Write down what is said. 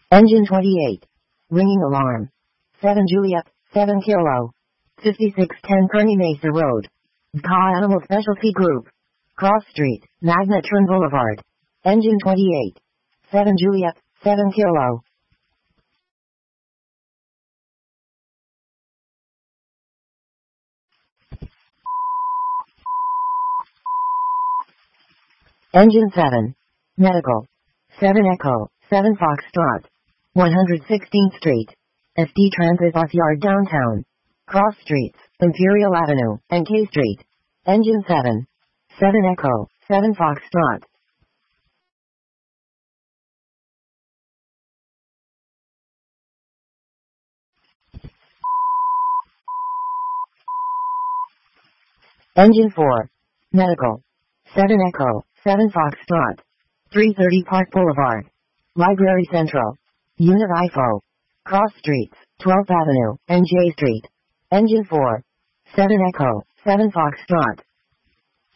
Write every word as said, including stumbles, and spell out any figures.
Engine twenty-eight. Ringing alarm. seven Juliet, seven Kilo. fifty-six ten Kearny Mesa Road. D C A Animal Specialty Group. Cross Street, Magnetron Boulevard. Engine twenty-eight. seven Juliet, seven Kilo. Engine seven. Medical. seven Echo, seven Foxtrot. one hundred sixteenth Street. S D Transit Bus Yard Downtown. Cross Streets, Imperial Avenue, and K Street. Engine seven. seven Echo, seven Foxtrot. Engine four. Medical. seven Echo, seven Foxtrot. three thirty Park Boulevard. Library Central. Unit I F O. Cross Streets, twelfth Avenue, and J Street. Engine four. seven Echo, seven Foxtrot.